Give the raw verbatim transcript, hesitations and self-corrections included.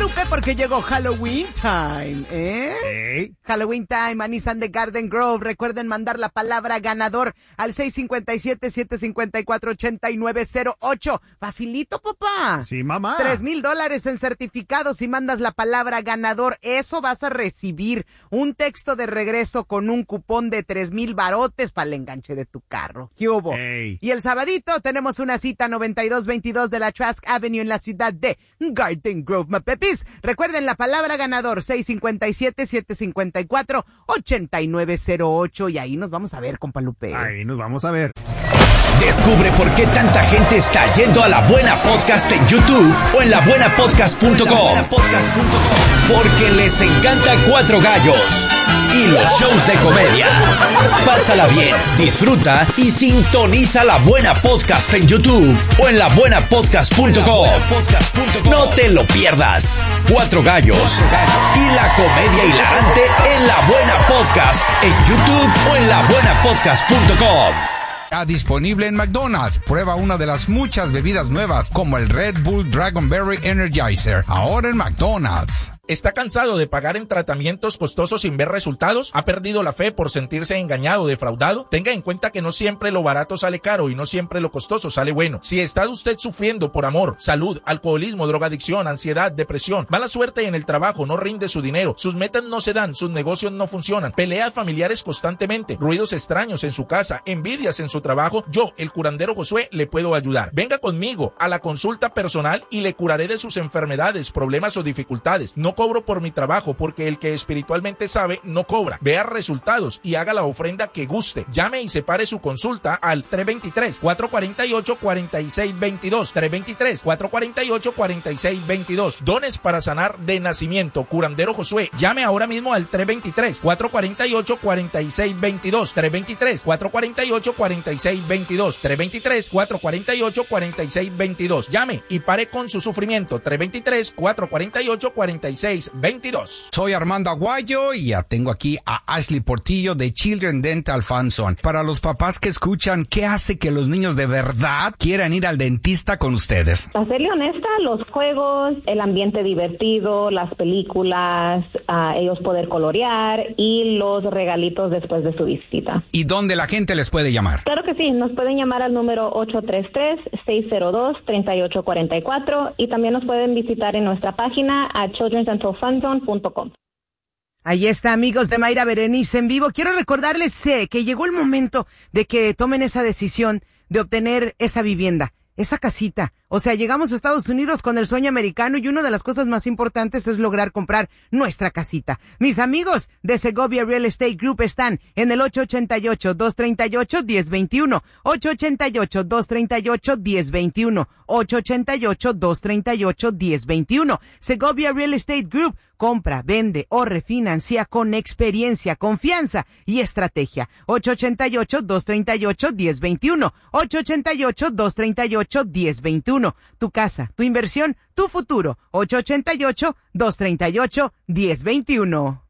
Guadalupe, porque llegó Halloween Time, ¿eh? Hey. Halloween Time, Anissan de Garden Grove. Recuerden mandar la palabra ganador al seis cinco siete, siete cinco cuatro, ocho nueve cero ocho. Facilito, papá. Sí, mamá. Tres mil dólares en certificados si mandas la palabra ganador. Eso vas a recibir un texto de regreso con un cupón de tres mil barotes para el enganche de tu carro. ¿Qué hubo? Hey. Y el sabadito tenemos una cita noventa y dos veintidós de la Trask Avenue en la ciudad de Garden Grove, Mapepis. Recuerden la palabra ganador seis cinco siete, siete cinco cuatro, ocho nueve cero ocho y ahí nos vamos a ver, compa Lupe. Ahí nos vamos a ver. Descubre por qué tanta gente está yendo a La Buena Podcast en YouTube o en la buena podcast punto com. Porque les encanta Cuatro Gallos y los shows de comedia. Pásala bien, disfruta y sintoniza La Buena Podcast en YouTube o en la buena podcast punto com. No te lo pierdas. Cuatro Gallos y la comedia hilarante en La Buena Podcast en YouTube o en la buena podcast punto com. Ya disponible en McDonald's. Prueba una de las muchas bebidas nuevas como el Red Bull Dragonberry Energizer. Ahora en McDonald's. ¿Está cansado de pagar en tratamientos costosos sin ver resultados? ¿Ha perdido la fe por sentirse engañado o defraudado? Tenga en cuenta que no siempre lo barato sale caro y no siempre lo costoso sale bueno. Si está usted sufriendo por amor, salud, alcoholismo, drogadicción, ansiedad, depresión, mala suerte en el trabajo, no rinde su dinero, sus metas no se dan, sus negocios no funcionan, peleas familiares constantemente, ruidos extraños en su casa, envidias en su trabajo, yo, el curandero Josué, le puedo ayudar. Venga conmigo a la consulta personal y le curaré de sus enfermedades, problemas o dificultades. No cobro por mi trabajo porque el que espiritualmente sabe no cobra. Vea resultados y haga la ofrenda que guste. Llame y separe su consulta al tres dos tres, cuatro cuatro ocho, cuatro seis dos dos. tres dos tres, cuatro cuatro ocho, cuatro seis dos dos. Dones para sanar de nacimiento. Curandero Josué. Llame ahora mismo al tres dos tres, cuatro cuatro ocho, cuatro seis dos dos. tres dos tres, cuatro cuatro ocho, cuatro seis dos dos. tres dos tres, cuatro cuatro ocho, cuatro seis dos dos. Llame y pare con su sufrimiento. tres dos tres, cuatro cuatro ocho, cuatro seis veintidós. Soy Armando Aguayo y ya tengo aquí a Ashley Portillo de Children Dental Funson. Para los papás que escuchan, ¿qué hace que los niños de verdad quieran ir al dentista con ustedes? Para serle honesta, los juegos, el ambiente divertido, las películas, uh, ellos poder colorear y los regalitos después de su visita. ¿Y dónde la gente les puede llamar? Claro que sí, nos pueden llamar al número ocho tres tres, seis cero dos, tres ocho cuatro cuatro y también nos pueden visitar en nuestra página a children dental funzone punto com. Ahí está, amigos de Mayra Berenice en vivo. Quiero recordarles eh, que llegó el momento de que tomen esa decisión de obtener esa vivienda, esa casita. O sea, llegamos a Estados Unidos con el sueño americano y una de las cosas más importantes es lograr comprar nuestra casita. Mis amigos de Segovia Real Estate Group están en el ocho ocho ocho, dos tres ocho, uno cero dos uno, ocho ocho ocho, dos tres ocho, uno cero dos uno, ocho ocho ocho, dos tres ocho, uno cero dos uno. Segovia Real Estate Group compra, vende o refinancia con experiencia, confianza y estrategia. ocho ocho ocho, dos tres ocho, uno cero dos uno, ocho ocho ocho, dos tres ocho, uno cero dos uno. Tu casa, tu inversión, tu futuro. ocho ocho ocho, dos tres ocho, uno cero dos uno.